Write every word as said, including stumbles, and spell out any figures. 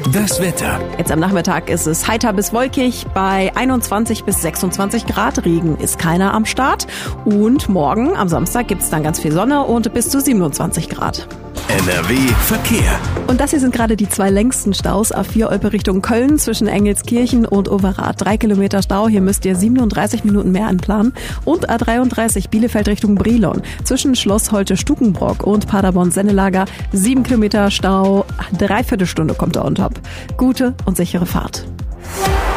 Das Wetter. Jetzt am Nachmittag ist es heiter bis wolkig. Bei einundzwanzig bis sechsundzwanzig Grad. Regen ist keiner am Start. Und morgen am Samstag gibt's dann ganz viel Sonne und bis zu siebenundzwanzig Grad. N R W Verkehr. Und das hier sind gerade die zwei längsten Staus. A vier Olpe Richtung Köln zwischen Engelskirchen und Overath. Drei Kilometer Stau, hier müsst ihr siebenunddreißig Minuten mehr einplanen. Und A dreiunddreißig Bielefeld Richtung Brilon zwischen Schloss Holte-Stukenbrock und Paderborn-Sennelager. Sieben Kilometer Stau, dreiviertel Stunde kommt da on top. Gute und sichere Fahrt.